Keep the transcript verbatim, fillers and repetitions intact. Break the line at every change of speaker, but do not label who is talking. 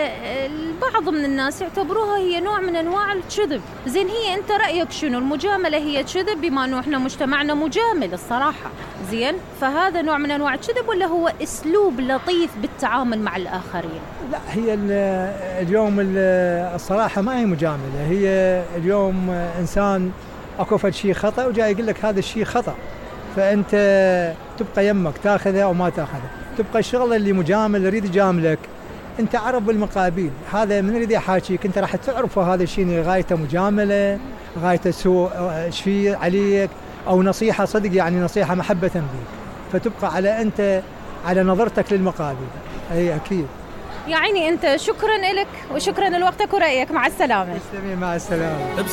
البعض من الناس يعتبروها هي نوع من أنواع الكذب. زين هي أنت رأيك شنو؟ المجاملة هي كذب بما أنه إحنا مجتمعنا مجامل الصراحة، زين فهذا نوع من أنواع الكذب ولا هو أسلوب لطيف بالتعامل مع الآخرين؟
لا، هي اليوم الصراحة ما هي مجاملة، هي اليوم إنسان أكو فد شيء خطأ وجاي يقول لك هذا الشيء خطأ، فأنت تبقى يمك تاخذه أو ما تاخذه. تبقى الشغل اللي مجامل يريد يجاملك، أنت عرف بالمقابل هذا من يريد يحاكيك، أنت راح تعرفه هذا الشيء غايته مجاملة، غايته سوء شيء عليك أو نصيحة صدق، يعني نصيحة محبة بك، فتبقى على أنت على نظرتك للمقابل. أي أكيد.
يعني أنت شكرا لك وشكرا لوقتك ورأيك، مع السلامة.
مع السلامة.